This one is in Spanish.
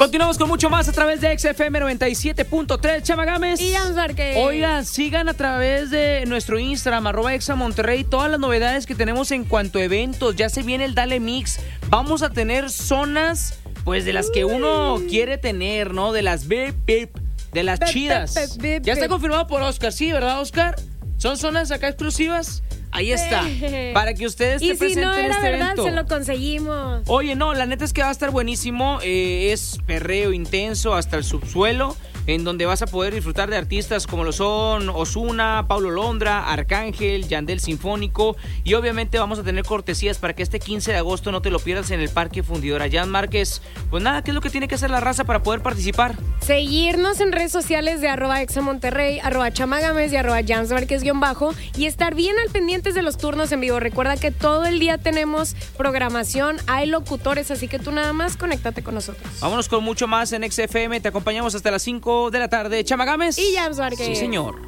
Continuamos con mucho más a través de XFM 97.3, Chama Gámez. Y James Vázquez. Oigan, sigan a través de nuestro Instagram, @ExaMonterrey, todas las novedades que tenemos en cuanto a eventos. Ya se viene el Dale Mix. Vamos a tener zonas, pues, de las que uno quiere tener, ¿no? De las de las chidas. Ya está confirmado por Oscar, ¿sí, verdad, Oscar? ¿Son zonas acá exclusivas? Ahí está, para que ustedes se presenten no era en este verdad, evento. se lo conseguimos. Oye, no, la neta es que va a estar buenísimo. Es perreo intenso hasta el subsuelo, en donde vas a poder disfrutar de artistas como lo son Ozuna, Paulo Londra, Arcángel, Yandel Sinfónico, y obviamente vamos a tener cortesías para que este 15 de agosto no te lo pierdas en el Parque Fundidora. Jan Márquez, pues nada, ¿qué es lo que tiene que hacer la raza para poder participar? Seguirnos en redes sociales de @ExaMonterrey, @Chamagames y @JamesMárquez_ y estar bien al pendientes de los turnos en vivo. Recuerda que todo el día tenemos programación, hay locutores, así que tú nada más conéctate con nosotros. Vámonos con mucho más en XFM, te acompañamos hasta las 5 de la tarde. Chama Gámez y James Vázquez. Sí, señor.